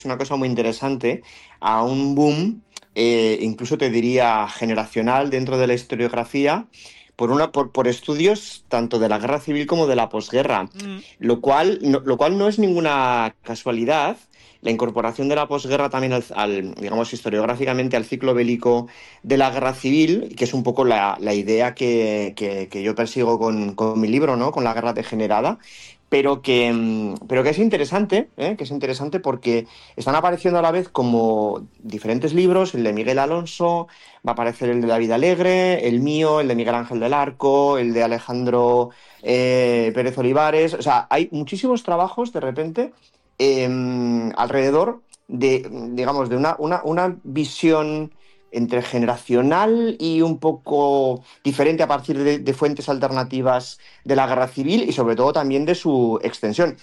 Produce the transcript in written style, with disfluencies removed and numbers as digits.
una cosa muy interesante, a un boom, incluso te diría generacional dentro de la historiografía, por estudios tanto de la guerra civil como de la posguerra, Mm, lo cual no es ninguna casualidad. La incorporación de la posguerra también digamos, historiográficamente al ciclo bélico de la guerra civil, que es un poco la idea que yo persigo con mi libro, ¿no? Con la guerra degenerada, pero que es interesante, ¿eh? Que es interesante porque están apareciendo a la vez como diferentes libros, el de Miguel Alonso, va a aparecer el de David Alegre, el mío, el de Miguel Ángel del Arco, el de Alejandro Pérez Olivares. O sea, hay muchísimos trabajos de repente alrededor digamos, de una visión entre generacional y un poco diferente a partir de fuentes alternativas de la guerra civil y sobre todo también de su extensión.